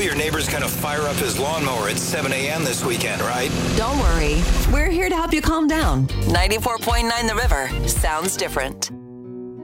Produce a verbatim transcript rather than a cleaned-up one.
your neighbor's going to fire up his lawnmower at seven a.m. this weekend, right? Don't worry. We're here to help you calm down. ninety-four point nine The River sounds different.